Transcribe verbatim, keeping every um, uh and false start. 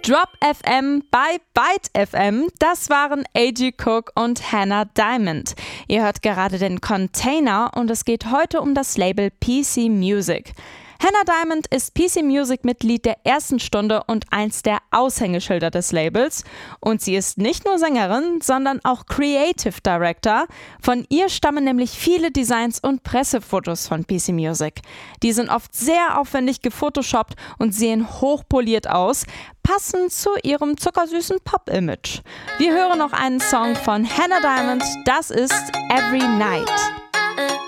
Drop F M bei Byte F M, das waren A G Cook und Hannah Diamond. Ihr hört gerade den Container und es geht heute um das Label P C Music. Hannah Diamond ist P C Music-Mitglied der ersten Stunde und eins der Aushängeschilder des Labels. Und sie ist nicht nur Sängerin, sondern auch Creative Director. Von ihr stammen nämlich viele Designs und Pressefotos von P C Music. Die sind oft sehr aufwendig gefotoshoppt und sehen hochpoliert aus, passend zu ihrem zuckersüßen Pop-Image. Wir hören noch einen Song von Hannah Diamond, das ist Every Night.